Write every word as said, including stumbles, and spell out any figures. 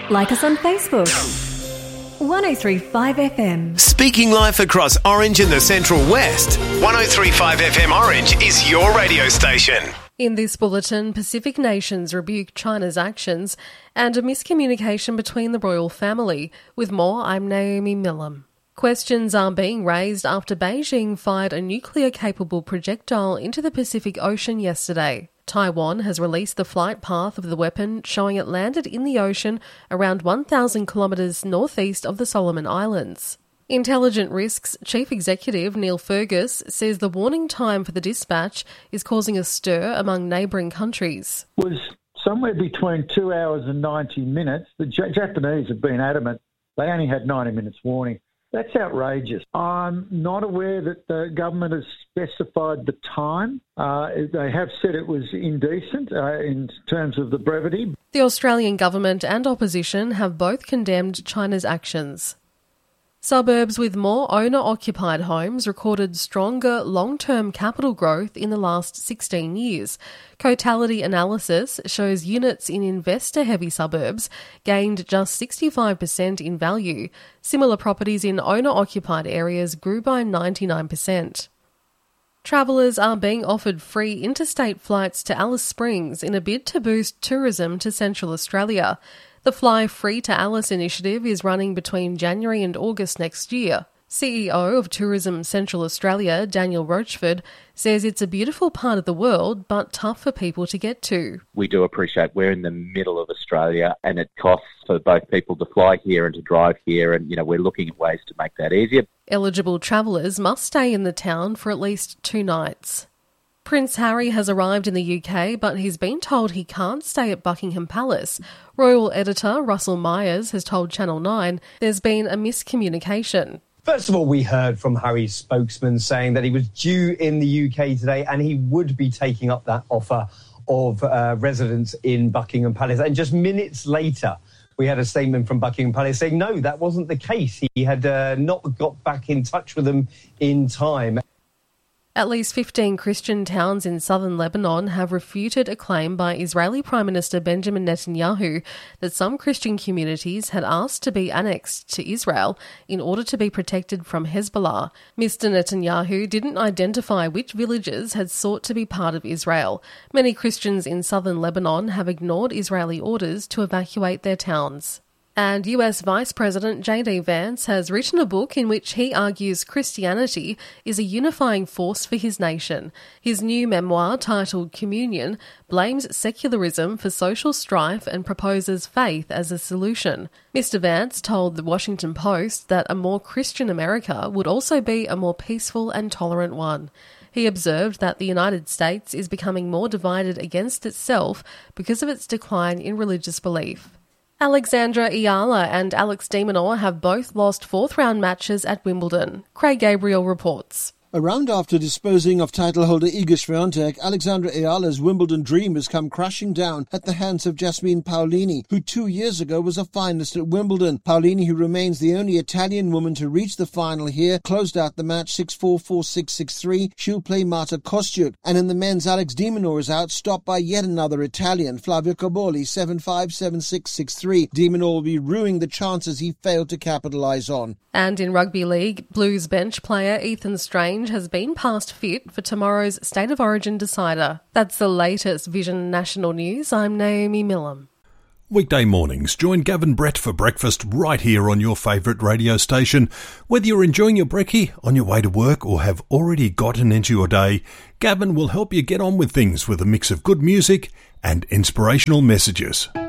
Like us on Facebook. one oh three point five F M. Speaking life across Orange and the Central West. one oh three point five F M Orange is your radio station. In this bulletin, Pacific nations rebuke China's actions and a miscommunication between the royal family. With more, I'm Naomi Millam. Questions are being raised after Beijing fired a nuclear-capable projectile into the Pacific Ocean yesterday. Taiwan has released the flight path of the weapon, showing it landed in the ocean around one thousand kilometres northeast of the Solomon Islands. Intelligent Risk's chief executive, Neil Fergus, says the warning time for the dispatch is causing a stir among neighbouring countries. It was somewhere between two hours and ninety minutes. The J- Japanese have been adamant they only had ninety minutes warning. That's outrageous. I'm not aware that the government has specified the time. Uh, they have said it was indecent uh, in terms of the brevity. The Australian government and opposition have both condemned China's actions. Suburbs with more owner-occupied homes recorded stronger long-term capital growth in the last sixteen years. Cotality analysis shows units in investor-heavy suburbs gained just sixty-five percent in value. Similar properties in owner-occupied areas grew by ninety-nine percent. Travellers are being offered free interstate flights to Alice Springs in a bid to boost tourism to Central Australia. The Fly Free to Alice initiative is running between January and August next year. C E O of Tourism Central Australia, Daniel Rochford, says it's a beautiful part of the world, but tough for people to get to. We do appreciate we're in the middle of Australia and it costs for both people to fly here and to drive here, and you know we're looking at ways to make that easier. Eligible travellers must stay in the town for at least two nights. Prince Harry has arrived in the U K, but he's been told he can't stay at Buckingham Palace. Royal editor Russell Myers has told Channel nine there's been a miscommunication. First of all, we heard from Harry's spokesman saying that he was due in the U K today and he would be taking up that offer of uh, residence in Buckingham Palace. And just minutes later, we had a statement from Buckingham Palace saying, no, that wasn't the case. He had uh, not got back in touch with them in time. At least fifteen Christian towns in southern Lebanon have refuted a claim by Israeli Prime Minister Benjamin Netanyahu that some Christian communities had asked to be annexed to Israel in order to be protected from Hezbollah. Mister Netanyahu didn't identify which villages had sought to be part of Israel. Many Christians in southern Lebanon have ignored Israeli orders to evacuate their towns. And U S Vice President J D Vance has written a book in which he argues Christianity is a unifying force for his nation. His new memoir, titled Communion, blames secularism for social strife and proposes faith as a solution. Mister Vance told the Washington Post that a more Christian America would also be a more peaceful and tolerant one. He observed that the United States is becoming more divided against itself because of its decline in religious belief. Alexandra Iala and Alex de Minaur have both lost fourth-round matches at Wimbledon. Craig Gabriel reports. A round after disposing of title holder Iga Swiatek, Alexandra Ayala's Wimbledon dream has come crashing down at the hands of Jasmine Paolini, who two years ago was a finalist at Wimbledon. Paolini, who remains the only Italian woman to reach the final here, closed out the match six four, four six, six three. She'll play Marta Kostyuk. And in the men's, Alex de Minaur is out, stopped by yet another Italian, Flavio Cobolli, seven five, seven six, six three. De Minaur will be ruining the chances he failed to capitalise on. And in rugby league, Blues bench player Ethan Strange has been passed fit for tomorrow's State of Origin decider. That's the latest Vision National News. I'm Naomi Millam. Weekday mornings, join Gavin Brett for breakfast right here on your favourite radio station. Whether you're enjoying your brekkie, on your way to work or have already gotten into your day, Gavin will help you get on with things with a mix of good music and inspirational messages.